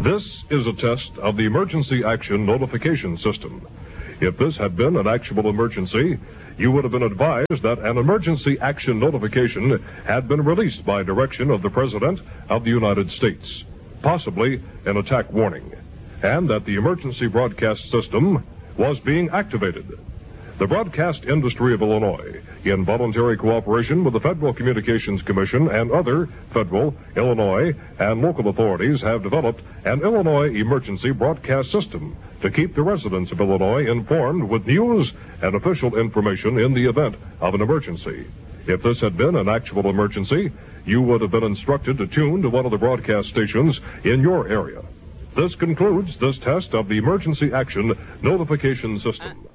This is a test of the Emergency Action Notification System. If this had been an actual emergency, you would have been advised that an emergency action notification had been released by direction of the President of the United States, possibly an attack warning, and that the emergency broadcast system was being activated. The broadcast industry of Illinois, in voluntary cooperation with the Federal Communications Commission and other federal, Illinois, and local authorities, have developed an Illinois emergency broadcast system to keep the residents of Illinois informed with news and official information in the event of an emergency. If this had been an actual emergency, you would have been instructed to tune to one of the broadcast stations in your area. This concludes this test of the Emergency Action Notification System.